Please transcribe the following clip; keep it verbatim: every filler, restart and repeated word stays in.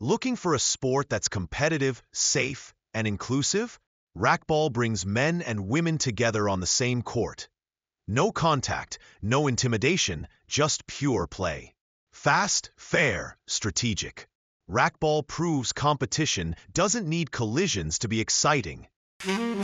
Looking for a sport that's competitive, safe, and inclusive? Racquetball brings men and women together on the same court. No contact, no intimidation, just pure play. Fast, fair, strategic. Racquetball proves competition doesn't need collisions to be exciting.